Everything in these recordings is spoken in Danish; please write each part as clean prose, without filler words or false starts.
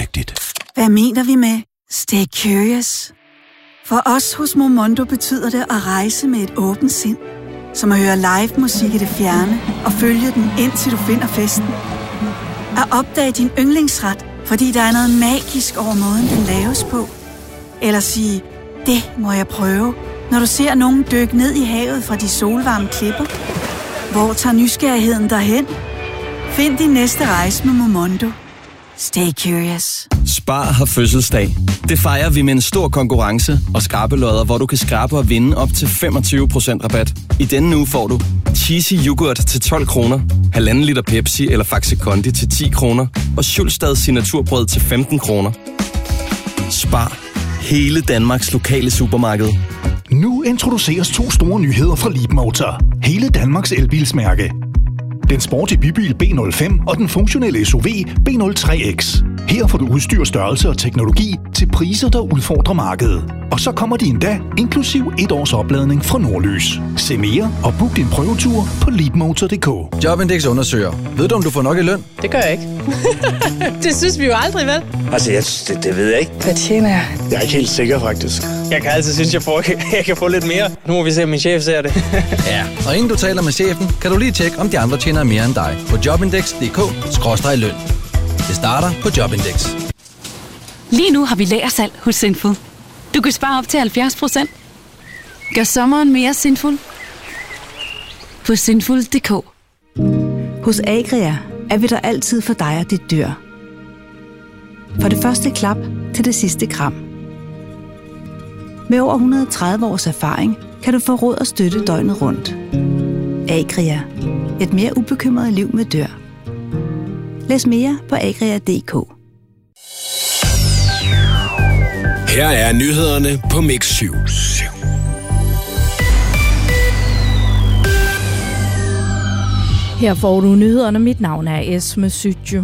rigtigt. Hvad mener vi med stay curious? For os hos Momondo betyder det at rejse med et åbent sind. Som at høre live musik i det fjerne og følge den indtil du finder festen. At opdage din yndlingsret, fordi der er noget magisk over måden, den laves på. Eller sige, det må jeg prøve, når du ser nogen dykke ned i havet fra de solvarme klipper. Hvor tager nysgerrigheden derhen? Find din næste rejse med Momondo. Stay curious. Spar har fødselsdag. Det fejrer vi med en stor konkurrence og skrabelodder, hvor du kan skrabe og vinde op til 25% rabat. I denne uge får du cheesy yoghurt til 12 kroner, 1,5 liter Pepsi eller Faxe Kondi til 10 kroner og Schulstads signaturbrød til 15 kroner. Spar. Hele Danmarks lokale supermarked. Nu introduceres 2 store nyheder fra Leapmotor. Hele Danmarks elbilsmærke. Den sportige bybil B05 og den funktionelle SUV B03X. Her får du udstyr, størrelse og teknologi til priser, der udfordrer markedet. Og så kommer de endda inklusiv 1 års opladning fra Nordlys. Se mere og book din prøvetur på leapmotor.dk. Jobindex undersøger. Ved du, om du får nok i løn? Det gør jeg ikke. Det synes vi jo aldrig, vel? Altså, det ved jeg ikke. Hvad tjener jeg? Jeg er ikke helt sikker, faktisk. Jeg kan altid synes, jeg kan få lidt mere. Nu må vi se, om min chef ser det. Ja, og inden du taler med chefen, kan du lige tjekke, om de andre tjener mere end dig. På jobindex.dk/løn. Det starter på Jobindex. Lige nu har vi lagersalg hos Sinful. Du kan spare op til 70%. Gør sommeren mere sinful på sinful.dk. Hos Agria er vi der altid for dig og dit dyr. Fra det første klap til det sidste kram. Med over 130 års erfaring kan du få råd og støtte døgnet rundt. Agria. Et mere ubekymret liv med dyr. Læs mere på agria.dk. Her er nyhederne på Mix 7. Her får du nyhederne. Mit navn er Esme Sytje.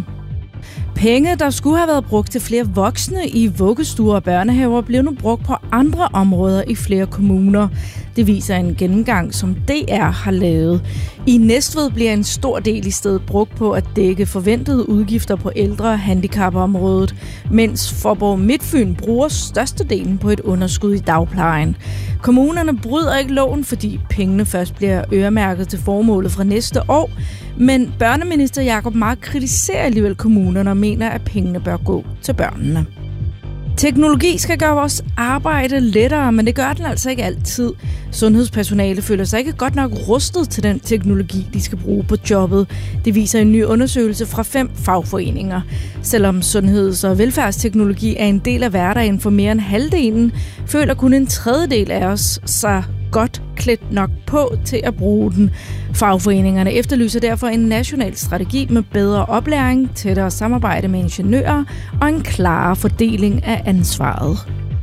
Penge, der skulle have været brugt til flere voksne i vuggestuer og børnehaver, bliver nu brugt på andre områder i flere kommuner. Det viser en gennemgang, som DR har lavet. I Næstved bliver en stor del i stedet brugt på at dække forventede udgifter på ældre- og handicapområdet, mens Faaborg Midtfyn bruger størstedelen på et underskud i dagplejen. Kommunerne bryder ikke loven, fordi pengene først bliver øremærket til formålet fra næste år, men børneminister Jacob Mark kritiserer alligevel kommunerne og mener, at pengene bør gå til børnene. Teknologi skal gøre vores arbejde lettere, men det gør den altså ikke altid. Sundhedspersonale føler sig ikke godt nok rustet til den teknologi, de skal bruge på jobbet. Det viser en ny undersøgelse fra 5 fagforeninger. Selvom sundheds- og velfærdsteknologi er en del af hverdagen for mere end halvdelen, føler kun en tredjedel af os sig godt klædt nok på til at bruge den. Fagforeningerne efterlyser derfor en national strategi med bedre oplæring, tættere samarbejde med ingeniører og en klarere fordeling af ansvaret.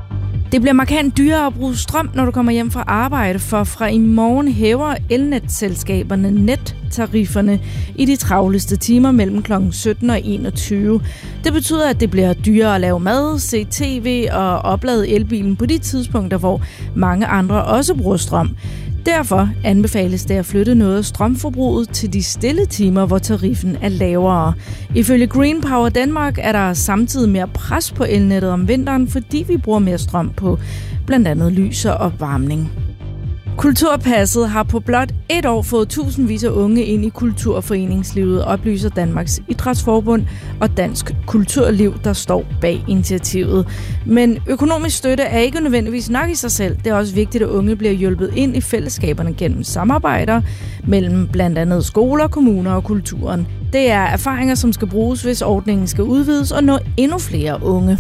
Det bliver markant dyrere at bruge strøm, når du kommer hjem fra arbejde, for fra i morgen hæver elnetselskaberne nettarifferne i de travleste timer mellem kl. 17 og 21. Det betyder, at det bliver dyrere at lave mad, se tv og oplade elbilen på de tidspunkter, hvor mange andre også bruger strøm. Derfor anbefales det at flytte noget af strømforbruget til de stille timer, hvor tariffen er lavere. Ifølge Green Power Danmark er der samtidig mere pres på elnettet om vinteren, fordi vi bruger mere strøm på blandt andet lys og opvarmning. Kulturpasset har på blot 1 år fået tusindvis af unge ind i kulturforeningslivet, oplyser Danmarks Idrætsforbund og Dansk Kulturliv, der står bag initiativet. Men økonomisk støtte er ikke nødvendigvis nok i sig selv. Det er også vigtigt, at unge bliver hjulpet ind i fællesskaberne gennem samarbejder mellem blandt andet skoler, kommuner og kulturen. Det er erfaringer, som skal bruges, hvis ordningen skal udvides og nå endnu flere unge.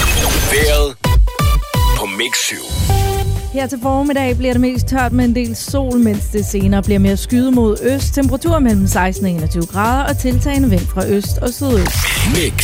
Vejret på Mix 7. Her til formiddag bliver det mest tørt med en del sol, mens det senere bliver mere skyet mod øst. Temperatur mellem 16 og 21 grader og tiltagende vind fra øst og sydøst. Mix.